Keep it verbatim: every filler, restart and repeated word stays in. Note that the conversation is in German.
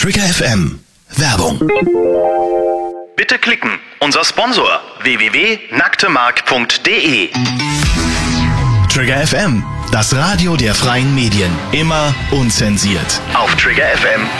Trigger F M. Werbung. Bitte klicken. Unser Sponsor w w w punkt nacktemark punkt de. Trigger F M. Das Radio der freien Medien. Immer unzensiert. Auf trigger f m